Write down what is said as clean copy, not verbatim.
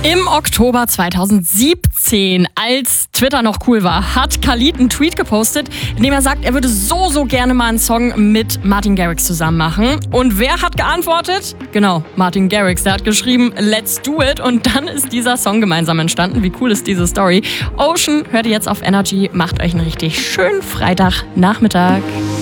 Im Oktober 2017, als Twitter noch cool war, hat Khalid einen Tweet gepostet, in dem er sagt, er würde so gerne mal einen Song mit Martin Garrix zusammen machen. Und wer hat geantwortet? Genau, Martin Garrix. Der hat geschrieben, let's do it. Und dann ist dieser Song gemeinsam entstanden. Wie cool ist diese Story? Ocean hört ihr jetzt auf Energy. Macht euch einen richtig schönen Freitagnachmittag.